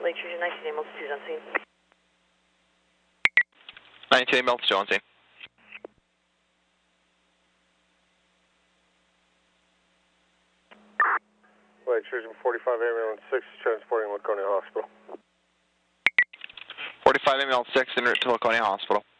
Lake Trojan 19 ambulance 2 on scene. 92 ambulance 2 on scene. Lake Trojan 45 ambulance 6 transporting Laconia Hospital. 45 ambulance 6 en route to Laconia Hospital.